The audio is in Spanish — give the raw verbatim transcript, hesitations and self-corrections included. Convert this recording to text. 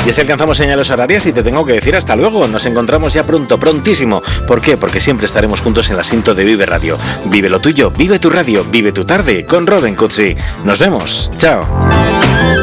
Y así alcanzamos señales horarias y te tengo que decir hasta luego. Nos encontramos ya pronto, prontísimo. ¿Por qué? Porque siempre estaremos juntos en la cinta de Vive Radio. Vive lo tuyo, vive tu radio, vive tu tarde con Robin Cutsi. Nos vemos. Chao.